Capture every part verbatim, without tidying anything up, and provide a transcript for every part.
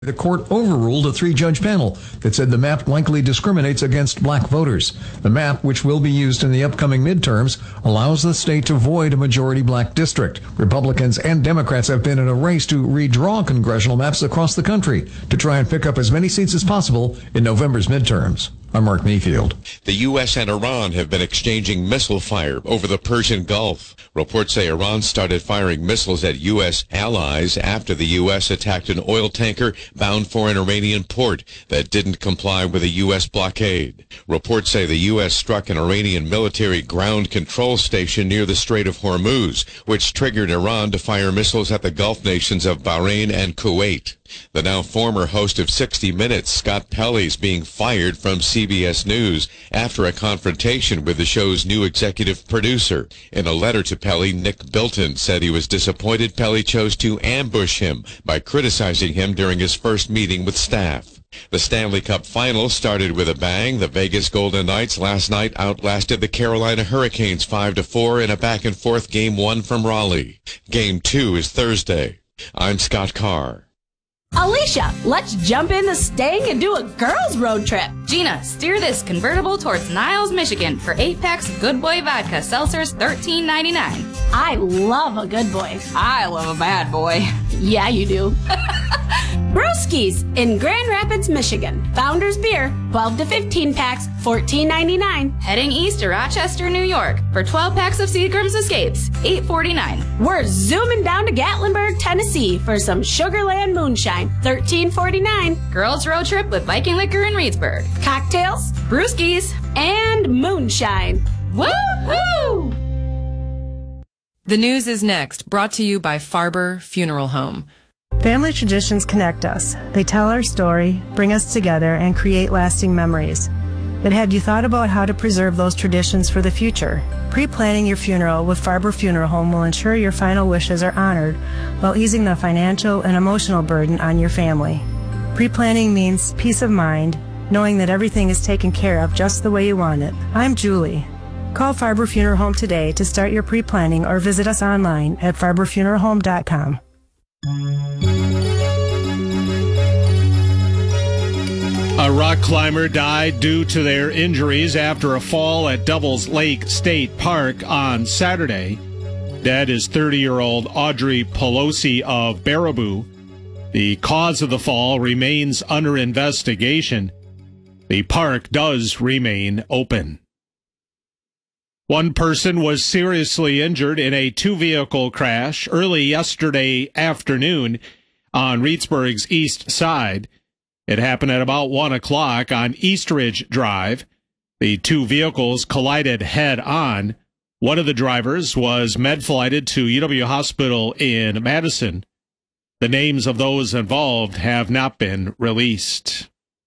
The court overruled a three-judge panel that said the map likely discriminates against black voters. The map, which will be used in the upcoming midterms, allows the state to void a majority black district. Republicans and Democrats have been in a race to redraw congressional maps across the country to try and pick up as many seats as possible in November's midterms. I'm Mark Mayfield. The U S and Iran have been exchanging missile fire over the Persian Gulf. Reports say Iran started firing missiles at U S allies after the U S attacked an oil tanker bound for an Iranian port that didn't comply with a U S blockade. Reports say the U S struck an Iranian military ground control station near the Strait of Hormuz, which triggered Iran to fire missiles at the Gulf nations of Bahrain and Kuwait. The now former host of sixty minutes, Scott Pelley, is being fired from C B S News after a confrontation with the show's new executive producer. In a letter to Pelley, Nick Bilton said he was disappointed Pelley chose to ambush him by criticizing him during his first meeting with staff. The Stanley Cup final started with a bang. The Vegas Golden Knights last night outlasted the Carolina Hurricanes five to four in a back-and-forth game one from Raleigh. Game two is Thursday. I'm Scott Carr. Alicia, let's jump in the Stang and do a girls' road trip. Gina, steer this convertible towards Niles, Michigan for eight packs of Good Boy Vodka Seltzers, thirteen ninety-nine. I love a good boy. I love a bad boy. Yeah, you do. Brewskis in Grand Rapids, Michigan. Founders Beer, twelve to fifteen packs, fourteen ninety-nine. Heading east to Rochester, New York for twelve packs of Seagram's Escapes, eight forty-nine. We're zooming down to Gatlinburg, Tennessee for some Sugarland Moonshine, thirteen forty-nine. Girls road trip with Viking Liquor in Reedsburg. Cocktails, brewskis, and moonshine. Woo-hoo! The news is next, brought to you by Farber Funeral Home. Family traditions connect us. They tell our story, bring us together, and create lasting memories. But have you thought about how to preserve those traditions for the future? Pre-planning your funeral with Farber Funeral Home will ensure your final wishes are honored while easing the financial and emotional burden on your family. Pre-planning means peace of mind, knowing that everything is taken care of just the way you want it. I'm Julie. Call Farber Funeral Home today to start your pre-planning or visit us online at farber funeral home dot com. A rock climber died due to their injuries after a fall at Devils Lake State Park on Saturday. Dead is thirty-year-old Audrey Pelosi of Baraboo. The cause of the fall remains under investigation. The park does remain open. One person was seriously injured in a two-vehicle crash early yesterday afternoon on Reedsburg's east side. It happened at about one o'clock on East Ridge Drive. The two vehicles collided head-on. One of the drivers was med-flighted to U W Hospital in Madison. The names of those involved have not been released.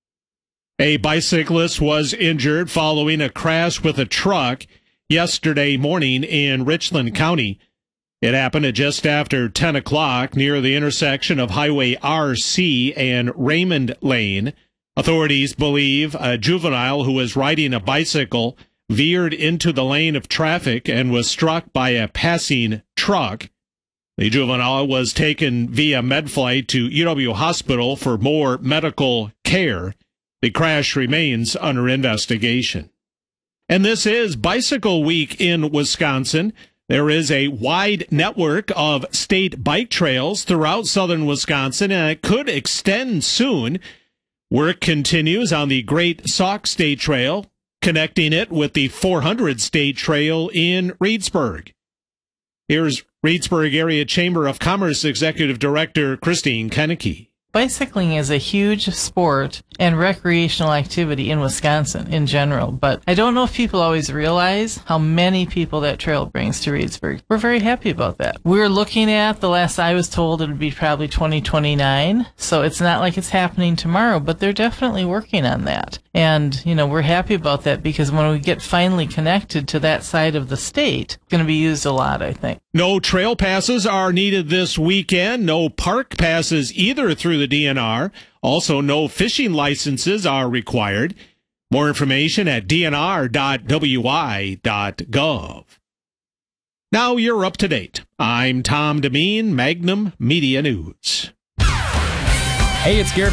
A bicyclist was injured following a crash with a truck yesterday morning in Richland County. It happened at just after ten o'clock near the intersection of Highway R C and Raymond Lane. Authorities believe a juvenile who was riding a bicycle veered into the lane of traffic and was struck by a passing truck. The juvenile was taken via MedFlight to U W Hospital for more medical care. The crash remains under investigation. And this is Bicycle Week in Wisconsin. There is a wide network of state bike trails throughout southern Wisconsin, and it could extend soon. Work continues on the Great Sauk State Trail, connecting it with the four hundred State Trail in Reedsburg. Here's Reedsburg Area Chamber of Commerce Executive Director Christine Kennecke. Bicycling is a huge sport and recreational activity in Wisconsin in general, but I don't know if people always realize how many people that trail brings to Reedsburg. We're very happy about that. We're looking at, the last I was told, it would be probably twenty twenty-nine, so it's not like it's happening tomorrow, but they're definitely working on that. And, you know, we're happy about that because when we get finally connected to that side of the state, it's going to be used a lot, I think. No trail passes are needed this weekend. No park passes either through the D N R. Also, no fishing licenses are required. More information at d n r dot w i dot gov. Now you're up to date. I'm Tom Demeen, Magnum Media News. Hey, it's Garrett